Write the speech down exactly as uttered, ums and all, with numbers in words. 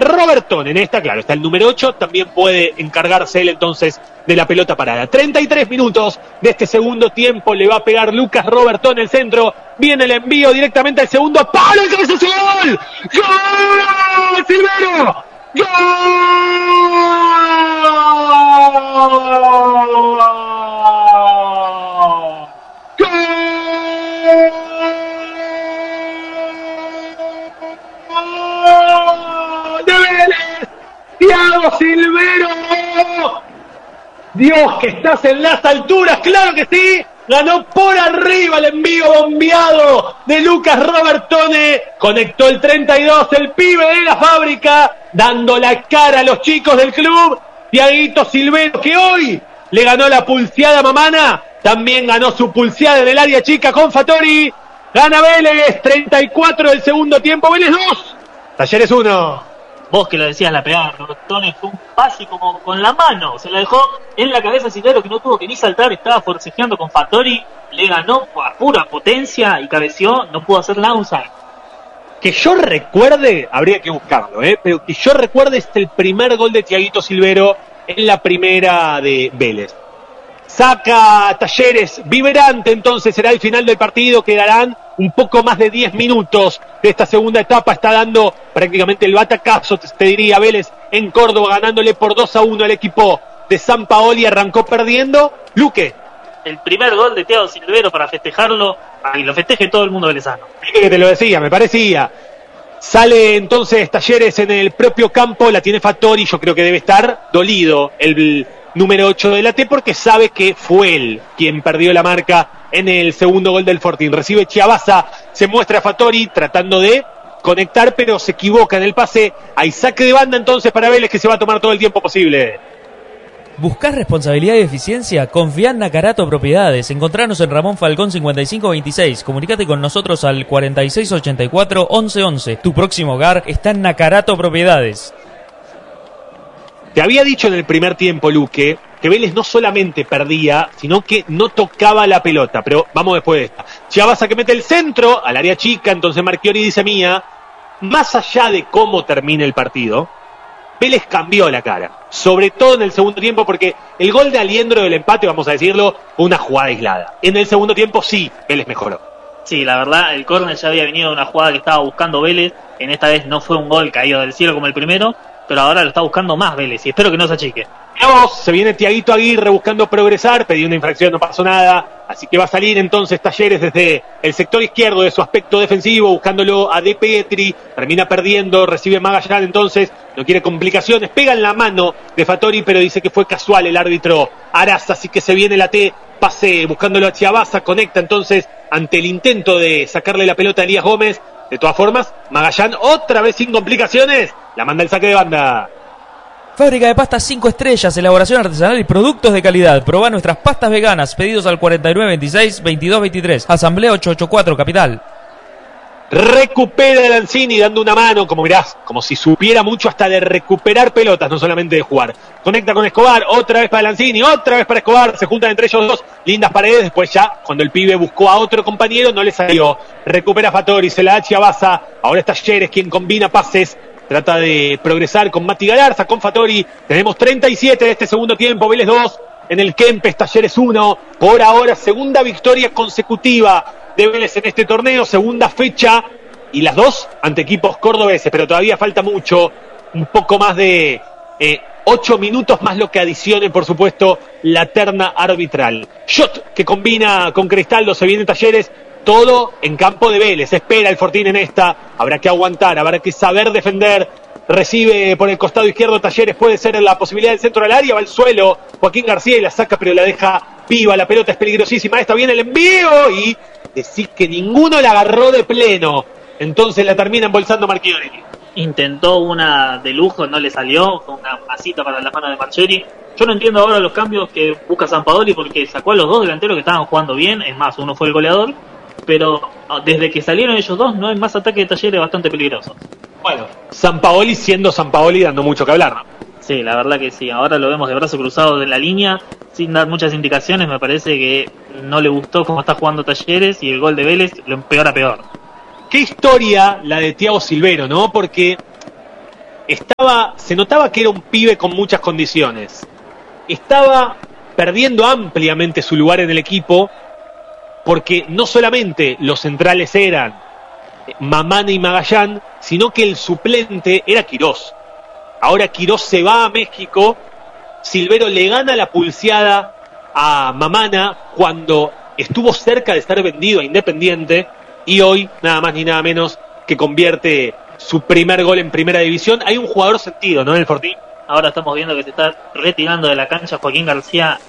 Robertone. En esta, claro, está el número ocho, también puede encargarse él entonces de la pelota parada. treinta y tres minutos de este segundo tiempo, le va a pegar Lucas Robertone el centro, viene el envío directamente al segundo palo, el cabezazo, ¡gol! ¡Gol! ¡Silvero! ¡Gol! ¡Gol! ¡De Vélez! ¡Thiago Silvero! Dios, que estás en las alturas, claro que sí. Ganó por arriba el envío bombeado de Lucas Robertone. Conectó el treinta y dos, el pibe de la fábrica, dando la cara a los chicos del club. Thiaguito Silvero, que hoy le ganó la pulseada a Mamana. También ganó su pulseada en el área chica con Fattori. Gana Vélez, treinta y cuatro del segundo tiempo. Vélez dos, Talleres uno. Vos que lo decías, la pegada de Robertone fue un pase como con la mano, se la dejó en la cabeza a Silvero, que no tuvo que ni saltar, estaba forcejeando con Fattori, le ganó a pura potencia y cabeció, no pudo hacer la onza. Que yo recuerde, habría que buscarlo, ¿eh? pero que yo recuerde es el primer gol de Thiaguito Silvero en la primera de Vélez. Saca Talleres Viverante, entonces será el final del partido, quedarán un poco más de diez minutos de esta segunda etapa, está dando prácticamente el batacazo, te diría, Vélez en Córdoba, ganándole por dos a uno al equipo de Sampaoli, arrancó perdiendo. Luque. El primer gol de Thiago Silvero para festejarlo, para que lo festeje todo el mundo velezano. Que te lo decía, me parecía. Sale entonces Talleres en el propio campo, la tiene Fattori, yo creo que debe estar dolido el número ocho de la T, porque sabe que fue él quien perdió la marca en el segundo gol del Fortín. Recibe Chiabaza, se muestra a Fattori tratando de conectar, pero se equivoca en el pase. Hay saque de banda entonces para Vélez, que se va a tomar todo el tiempo posible. ¿Buscás responsabilidad y eficiencia? Confía en Nakarato Propiedades. Encontranos en Ramón Falcón cincuenta y cinco veintiséis. Comunícate con nosotros al cuarenta y seis ochenta y cuatro once once. Tu próximo hogar está en Nakarato Propiedades. Te había dicho en el primer tiempo, Luque, que Vélez no solamente perdía, sino que no tocaba la pelota. Pero vamos después de esta. Chiabaza que mete el centro al área chica, entonces Marchiori dice Mía, más allá de cómo termine el partido, Vélez cambió la cara. Sobre todo en el segundo tiempo, porque el gol de Aliendro del empate, vamos a decirlo, fue una jugada aislada. En el segundo tiempo sí, Vélez mejoró. Sí, la verdad, el córner ya había venido de una jugada que estaba buscando Vélez. En esta vez no fue un gol caído del cielo como el primero, pero ahora lo está buscando más Vélez y espero que no se achique. Vamos, se viene Thiaguito Aguirre buscando progresar, pedí una infracción, no pasó nada, así que va a salir entonces Talleres desde el sector izquierdo de su aspecto defensivo, buscándolo a De Pietri, termina perdiendo, recibe Magallán entonces, no quiere complicaciones, pega en la mano de Fattori, pero dice que fue casual el árbitro Araza, así que se viene la T, pase buscándolo a Chiabaza, conecta entonces ante el intento de sacarle la pelota a Elías Gómez. De todas formas, Magallán otra vez sin complicaciones, la manda el saque de banda. Fábrica de pastas cinco estrellas, elaboración artesanal y productos de calidad. Probá nuestras pastas veganas, pedidos al cuarenta y nueve veintiséis veintidós veintitrés. Asamblea ochocientos ochenta y cuatro, Capital. Recupera Lanzini dando una mano, como mirás, como si supiera mucho hasta de recuperar pelotas, no solamente de jugar. Conecta con Escobar, otra vez para Lanzini, otra vez para Escobar, se juntan entre ellos dos, lindas paredes, después ya, cuando el pibe buscó a otro compañero, no le salió. Recupera Fattori, se la da Chiabaza, ahora está Talleres quien combina pases, trata de progresar con Mati Galarza, con Fattori. Tenemos treinta y siete de este segundo tiempo, Vélez dos, en el Kempes, Talleres uno, por ahora segunda victoria consecutiva de Vélez en este torneo, segunda fecha, y las dos ante equipos cordobeses, pero todavía falta mucho, un poco más de eh, ocho minutos más lo que adicione, por supuesto, la terna arbitral. Shot que combina con Cristaldo, se viene Talleres, todo en campo de Vélez, espera el Fortín en esta, habrá que aguantar, habrá que saber defender, recibe por el costado izquierdo Talleres, puede ser la posibilidad del centro del área, va al suelo Joaquín García y la saca, pero la deja viva, la pelota es peligrosísima, esta viene el envío y decís que ninguno la agarró de pleno, entonces la termina embolsando Marchiori. Intentó una de lujo, no le salió, con una masita para la mano de Marchiori. Yo no entiendo ahora los cambios que busca Sampaoli, porque sacó a los dos delanteros que estaban jugando bien, es más, uno fue el goleador, pero desde que salieron ellos dos no hay más ataque de Talleres bastante peligroso. Bueno, Sampaoli siendo Sampaoli dando mucho que hablar, ¿no? Sí, la verdad que sí, ahora lo vemos de brazo cruzado en la línea, sin dar muchas indicaciones, me parece que no le gustó cómo está jugando Talleres y el gol de Vélez lo empeora peor. Qué historia la de Thiago Silvero, ¿no? Porque estaba, se notaba que era un pibe con muchas condiciones. Estaba perdiendo ampliamente su lugar en el equipo, porque no solamente los centrales eran Mamana y Magallán, sino que el suplente era Quirós. Ahora Quirós se va a México, Silvero le gana la pulseada a Mamana cuando estuvo cerca de estar vendido a Independiente, y hoy nada más ni nada menos que convierte su primer gol en primera división. Hay un jugador sentido, ¿no, en el Fortín? Ahora estamos viendo que se está retirando de la cancha Joaquín García